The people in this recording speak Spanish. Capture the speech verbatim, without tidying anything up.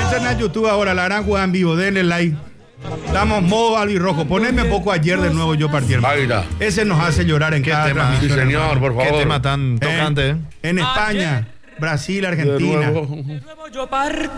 Entren a YouTube ahora, la gran jugada en vivo, denle like. Estamos modo albirrojo. Poneme poco ayer de nuevo yo partí. Ese nos hace llorar en ¿Qué cada tema? transmisión, Sí, señor, hermano. por favor. Qué tema tan tocante, ¿eh? En España, Brasil, Argentina. De nuevo. De nuevo yo parto.